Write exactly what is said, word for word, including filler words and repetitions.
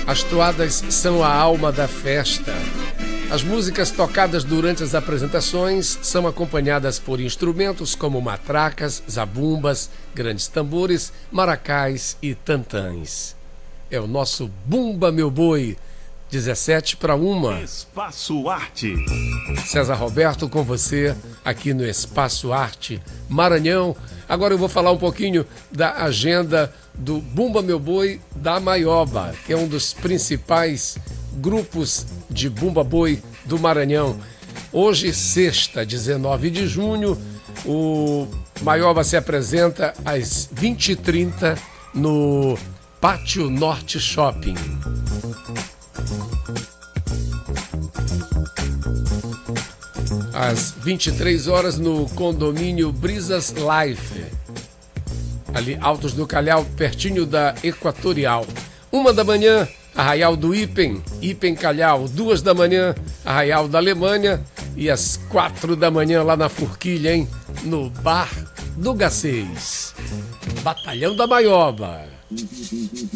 As toadas são a alma da festa. As músicas tocadas durante as apresentações são acompanhadas por instrumentos como matracas, zabumbas, grandes tambores, maracás e tantãs. É o nosso Bumba Meu Boi, dezessete para uma. Espaço Arte. César Roberto com você aqui no Espaço Arte Maranhão. Agora eu vou falar um pouquinho da agenda do Bumba Meu Boi da Maioba, que é um dos principais grupos de Bumba Boi do Maranhão. Hoje, sexta, dezenove de junho, o Maioba se apresenta às vinte e trinta no Pátio Norte Shopping. Às vinte e três horas no condomínio Brisas Life, ali Altos do Calhau, pertinho da Equatorial. Uma da manhã, Arraial do Ipen, Ipen Calhau. Duas da manhã, Arraial da Alemanha. E às quatro da manhã lá na Forquilha, hein? No Bar do Gacês. Batalhão da Maioba.